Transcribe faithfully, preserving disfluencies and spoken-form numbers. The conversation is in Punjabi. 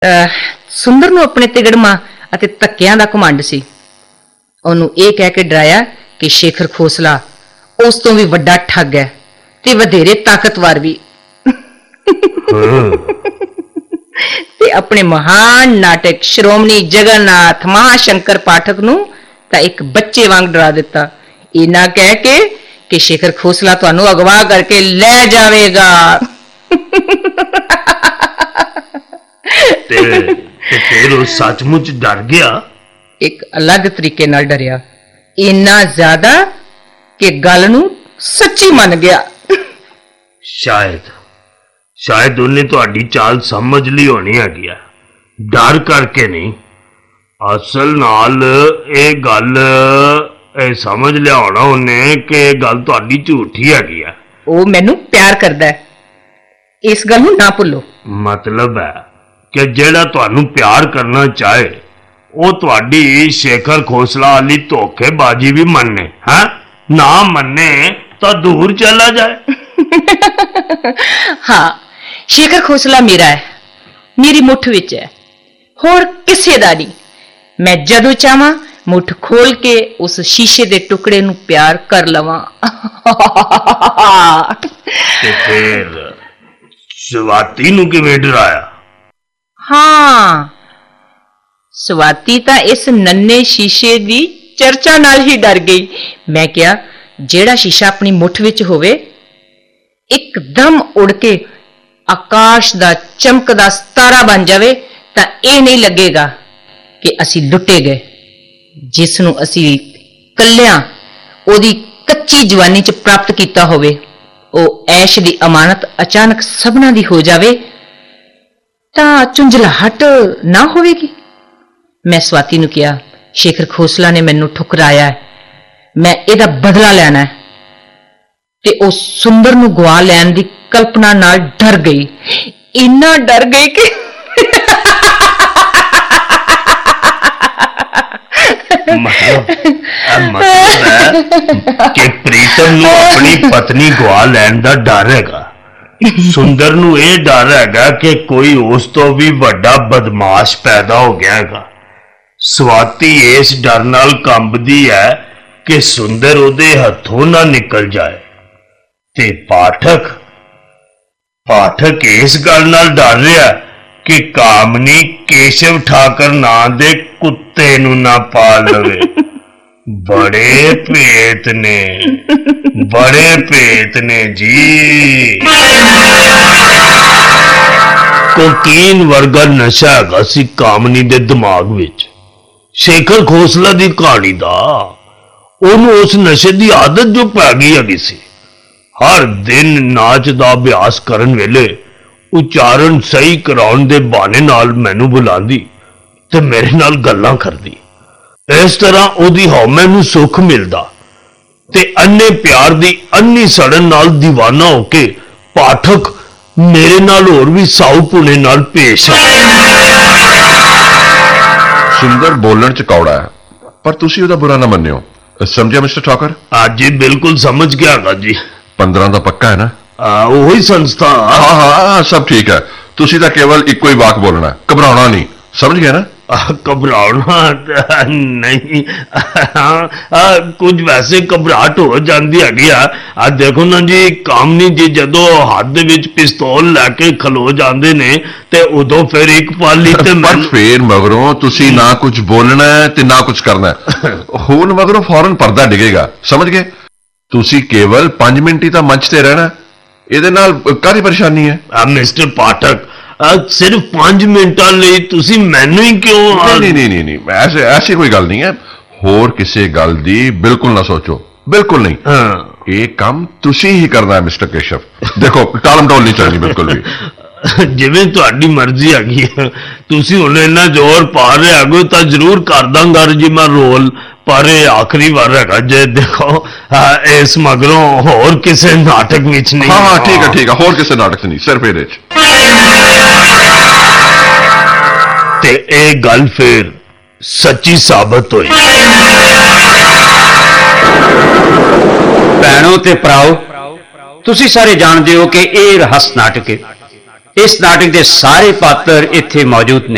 ਅਹ ਸੁੰਦਰ ਨੂੰ ਆਪਣੇ ਤਿਗੜਮਾਂ ਅਤੇ ਧੱਕਿਆਂ ਦਾ ਘਮੰਡ ਸੀ। ਉਹਨੂੰ ਇਹ ਕਹਿ ਕੇ ਡਰਾਇਆ ਕਿ ਸ਼ੇਖਰ ਖੋਸਲਾ ਉਸ ਤੋਂ ਵੀ ਵੱਡਾ ਠੱਗ ਹੈ ਤੇ ਵਧੇਰੇ ਤਾਕਤਵਰ ਵੀ। ਤੇ ਆਪਣੇ ਮਹਾਨ ਨਾਟਕ ਸ਼੍ਰੋਮਣੀ ਜਗਨਨਾਥ ਮਹਾਸ਼ੰਕਰ ਪਾਠਕ ਨੂੰ ਤਾਂ ਇੱਕ ਬੱਚੇ ਵਾਂਗ ਡਰਾ ਦਿੱਤਾ, ਇੰਨਾ ਕਹਿ ਕੇ ਕਿ ਸ਼ੇਖਰ ਖੋਸਲਾ ਤੁਹਾਨੂੰ ਅਗਵਾ ਕਰਕੇ ਲੈ ਜਾਵੇਗਾ। ਤੇ ਫਿਰ ਉਹ ਸੱਚਮੁੱਚ ਡਰ ਗਿਆ? ਇੱਕ ਅਲੱਗ ਤਰੀਕੇ ਨਾਲ ਡਰਿਆ, ਇੰਨਾ ਜ਼ਿਆਦਾ ਕਿ ਗੱਲ ਨੂੰ ਸੱਚੀ ਮੰਨ ਗਿਆ। ਸ਼ਾਇਦ ਸ਼ਾਇਦ ਉਹਨੇ ਤੁਹਾਡੀ ਚਾਲ ਸਮਝ ਲਈ ਹੋਣੀ ਹੈਗੀ ਆ, ਡਰ ਕਰਕੇ ਨਹੀਂ। ਅਸਲ ਨਾਲ ਇਹ ਗੱਲ ਇਹ ਸਮਝ ਲਿਆ ਹੋਣਾ ਉਹਨੇ ਕਿ ਇਹ ਗੱਲ ਤੁਹਾਡੀ ਝੂਠੀ ਹੈਗੀ ਆ। ਉਹ ਮੈਨੂੰ ਪਿਆਰ ਕਰਦਾ ਹੈ, ਇਸ ਗੱਲ ਨੂੰ ਨਾ ਭੁੱਲੋ। ਮਤਲਬ ਹੈ ਕਿ ਜਿਹੜਾ ਤੁਹਾਨੂੰ ਪਿਆਰ ਕਰਨਾ ਚਾਹੇ ਉਹ ਤੁਹਾਡੀ ਸ਼ੇਖਰ ਖੋਸਲਾ ਵਾਲੀ ਧੋਖੇਬਾਜ਼ੀ ਵੀ ਮੰਨੇ, ਹੈ ਨਾ ਮੰਨੇ ਤਾਂ ਦੂਰ ਚਲਾ ਜਾਏ। ਹਾਂ, ਸ਼ੇਖਰ ਖੋਸਲਾ ਮੇਰਾ ਹੈ, ਮੇਰੀ ਮੁੱਠ ਵਿੱਚ ਹੈ, ਹੋਰ ਕਿਸੇ ਦਾ ਨਹੀਂ। ਮੈਂ ਜਦੋਂ ਚਾਹਾਂ ਮੁੱਠ ਖੋਲ ਕੇ ਉਸ ਸ਼ੀਸ਼ੇ ਦੇ ਟੁਕੜੇ ਨੂੰ ਪਿਆਰ ਕਰ ਲਵਾਂ। ਤੇ ਫਿਰ ਸਵਾਤੀ ਨੂੰ ਕਿਵੇਂ ਡਰਾਇਆ? ਹਾਂ, ਸਵਾਤੀ ਤਾਂ ਇਸ ਨੰਨੇ ਸ਼ੀਸ਼ੇ ਦੀ ਚਰਚਾ ਨਾਲ ਹੀ ਡਰ ਗਈ। ਮੈਂ ਕਿਹਾ, ਜਿਹੜਾ ਸ਼ੀਸ਼ਾ ਆਪਣੀ ਮੁੱਠ ਵਿੱਚ ਹੋਵੇ ਇੱਕਦਮ ਉੜ ਕੇ ਆਕਾਸ਼ ਦਾ ਚਮਕਦਾ ਸਿਤਾਰਾ ਬਣ ਜਾਵੇ ਤਾਂ ਇਹ ਨਹੀਂ ਲੱਗੇਗਾ ਕਿ ਅਸੀਂ ਲੁੱਟੇ ਗਏ। ਜਿਸ ਨੂੰ ਅਸੀਂ ਕੱਲਿਆਂ ਉਹਦੀ ਕੱਚੀ ਜਵਾਨੀ 'ਚ ਪ੍ਰਾਪਤ ਕੀਤਾ ਹੋਵੇ, ਉਹ ਐਸ਼ ਦੀ ਅਮਾਨਤ ਅਚਾਨਕ ਸਭਨਾਂ ਦੀ ਹੋ ਜਾਵੇ ਤਾਂ ਝੁੰਝਲਾਹਟ ਨਾ ਹੋਵੇਗੀ। ਮੈਂ ਸਵਾਤੀ ਨੂੰ ਕਿਹਾ, ਸ਼ੇਖਰ ਖੋਸਲਾ ਨੇ ਮੈਨੂੰ ਠੁਕਰਾਇਆ ਹੈ, ਮੈਂ ਇਹਦਾ ਬਦਲਾ ਲੈਣਾ ਹੈ। ਤੇ ਉਹ ਸੁੰਦਰ ਨੂੰ ਗਵਾ ਲੈਣ ਦੀ ਕਲਪਨਾ ਨਾਲ ਡਰ ਗਈ, ਇੰਨਾ ਡਰ ਗਈ ਕਿ ਮਤਲਬ ਮਤਲਬ ਹੈ ਕਿ ਪ੍ਰੀਤਮ ਨੂੰ ਆਪਣੀ ਪਤਨੀ ਗਵਾ ਲੈਣ ਦਾ ਡਰ ਹੈਗਾ, ਸੁੰਦਰ ਨੂੰ ਇਹ ਡਰ ਹੈਗਾ ਕਿ ਕੋਈ ਉਸ ਤੋਂ ਵੀ ਵੱਡਾ ਬਦਮਾਸ਼ ਪੈਦਾ ਹੋ ਗਿਆ ਹੈਗਾ। ਸਵਾਤੀ ਇਸ ਡਰ ਨਾਲ ਕੰਬਦੀ ਹੈ ਕਿ ਸੁੰਦਰ ਉਹਦੇ ਹੱਥੋਂ ਨਾ ਨਿਕਲ ਜਾਏ, ਤੇ ਪਾਠਕ ਪਾਠਕ ਇਸ ਗੱਲ ਨਾਲ ਡਰ ਰਿਹਾ ਕਿ ਕਾਮਨੀ ਕੇਸ਼ਵ ਠਾਕਰ ਨਾਂ ਦੇ ਕੁੱਤੇ ਨੂੰ ਨਾ ਪਾਲ ਲਵੇ। ਬੜੇ ਭੇਤ ਨੇ, ਬੜੇ ਭੇਤ ਨੇ ਜੀ। ਕੋਕੀਨ ਵਰਗਾ ਨਸ਼ਾ ਹੈਗਾ ਸੀ ਕਾਮਨੀ ਦੇ ਦਿਮਾਗ ਵਿੱਚ। ਸ਼ੇਖਰ ਖੋਸਲਾ ਦੀ ਕਹਾਣੀ ਦਾ ਉਹਨੂੰ ਉਸ ਨਸ਼ੇ ਦੀ ਆਦਤ ਜੋ ਪੈ ਗਈ ਹੈਗੀ ਸੀ। ਹਰ ਦਿਨ ਨਾਚ ਦਾ ਅਭਿਆਸ ਕਰਨ ਵੇਲੇ ਉਚਾਰਨ ਸਹੀ ਕਰਾਉਣ ਦੇ ਬਹਾਨੇ ਨਾਲ ਮੈਨੂੰ ਬੁਲਾਉਂਦੀ ਤੇ ਮੇਰੇ ਨਾਲ ਗੱਲਾਂ ਕਰਦੀ। ਇਸ ਤਰ੍ਹਾਂ ਉਹਦੀ ਹਉਮੈ ਨੂੰ ਸੁੱਖ ਮਿਲਦਾ ਤੇ ਅੰਨੇ ਪਿਆਰ ਦੀ ਅੰਨੀ ਸੜਨ ਨਾਲ دیਵਾਨਾ ਹੋ ਕੇ ਪਾਠਕ ਮੇਰੇ ਨਾਲ ਹੋਰ ਵੀ ਸਾਊ ਪੁਣੇ ਨਾਲ ਪੇਸ਼ ਆ। ਸੁੰਦਰ ਬੋਲਣ ਚ ਕੌੜਾ ਹੈ, ਪਰ ਤੁਸੀਂ ਉਹਦਾ ਬੁਰਾ ਨਾ ਮੰਨਿਓ, ਸਮਝਿਆ ਮਿਸਟਰ ਠਾਕਰ? ਅੱਜ ਜੀ ਬਿਲਕੁਲ ਸਮਝ ਗਿਆ ਗਾ ਜੀ। ਪੰਦਰਾਂ ਦਾ ਪੱਕਾ ਹੈ ਨਾ? ਉਹੀ ਸੰਸਥਾ। ਹਾਂ ਹਾਂ ਸਭ ਠੀਕ ਹੈ, ਤੁਸੀਂ ਤਾਂ ਕੇਵਲ ਇੱਕੋ ਹੀ ਵਾਕ ਬੋਲਣਾ, ਘਬਰਾਉਣਾ ਨਹੀਂ, ਸਮਝ ਗਿਆ ਨਾ? ਘਬਰਾਉਣਾ ਨਹੀਂ, ਕੁਝ ਵੈਸੇ ਘਬਰਾਹਟ ਹੋ ਜਾਂਦੀ ਹੈਗੀ ਆ। ਆ ਦੇਖੋ ਨਾ ਜੀ, ਕਾਮਨੀ ਜੀ ਜਦੋਂ ਹੱਥ ਦੇ ਵਿੱਚ ਪਿਸਤੌਲ ਲੈ ਕੇ ਖਲੋ ਜਾਂਦੇ ਨੇ ਤੇ ਉਦੋਂ ਫਿਰ ਇੱਕ ਪਾਲੀ ਤੇ ਪਰ ਫੇਰ ਮਗਰੋਂ ਤੁਸੀਂ ਨਾ ਕੁਝ ਬੋਲਣਾ ਤੇ ਨਾ ਕੁਝ ਕਰਨਾ। ਹੁਣ ਮਗਰੋਂ ਫੌਰਨ ਪਰਦਾ ਡਿੱਗੇਗਾ, ਸਮਝ ਗਏ? ਤੁਸੀਂ ਕੇਵਲ ਪੰਜ ਮਿੰਟ ਹੀ ਤਾਂ ਮੰਚ ਤੇ ਰਹਿਣਾ, ਇਹਦੇ ਨਾਲ ਕਾਹਦੀ ਪਰੇਸ਼ਾਨੀ ਹੈ? ਮਿਸਟਰ ਪਾਠਕ, ਸਿਰਫ ਪੰਜ ਮਿੰਟਾਂ ਲਈ ਤੁਸੀਂ ਮੈਨੂੰ ਹੀ ਕਿਉਂ? ਨਹੀਂ ਨਹੀਂ ਨਹੀਂ ਨਹੀਂ ਐਸੇ ਐਸੀ ਕੋਈ ਗੱਲ ਨਹੀਂ ਹੈ, ਹੋਰ ਕਿਸੇ ਗੱਲ ਦੀ ਬਿਲਕੁਲ ਨਾ ਸੋਚੋ, ਬਿਲਕੁਲ ਨਹੀਂ। ਇਹ ਕੰਮ ਤੁਸੀਂ ਹੀ ਕਰਨਾ ਹੈ ਮਿਸਟਰ ਕੇਸ਼ਵ। ਦੇਖੋ, ਟਾਲਮ ਟੋਲ ਨਹੀਂ ਚੱਲਣੀ ਬਿਲਕੁਲ ਵੀ। ਜਿਵੇਂ ਤੁਹਾਡੀ ਮਰਜ਼ੀ ਹੈਗੀ ਹੈ, ਤੁਸੀਂ ਹੁਣ ਇੰਨਾ ਜ਼ੋਰ ਪਾ ਰਹੇ ਹੈਗੇ ਤਾਂ ਜ਼ਰੂਰ ਕਰ ਦਾਂਗਾ ਜੀ ਮੈਂ ਰੋਲ, ਪਰ ਇਹ ਆਖਰੀ ਵਾਰ ਹੈਗਾ ਜੇ। ਦੇਖੋ, ਇਸ ਮਗਰੋਂ ਹੋਰ ਕਿਸੇ ਨਾਟਕ ਵਿੱਚ ਨਹੀਂ। ਹਾਂ ਹਾਂ ਠੀਕ ਹੈ ਠੀਕ ਹੈ, ਹੋਰ ਕਿਸੇ ਨਾਟਕ 'ਚ ਨਹੀਂ, ਸਿਰਫ ਇਹਦੇ 'ਚ। ਤੇ ਇਹ ਗੱਲ ਫਿਰ ਸੱਚੀ ਸਾਬਤ ਹੋਈ। ਭੈਣੋ ਤੇ ਭਰਾਓ, ਤੁਸੀਂ ਸਾਰੇ ਜਾਣਦੇ ਹੋ ਕਿ ਇਹ ਰਹੱਸ ਨਾਟਕ ਹੈ। ਇਸ ਨਾਟਕ ਦੇ ਸਾਰੇ ਪਾਤਰ ਇੱਥੇ ਮੌਜੂਦ ਨੇ।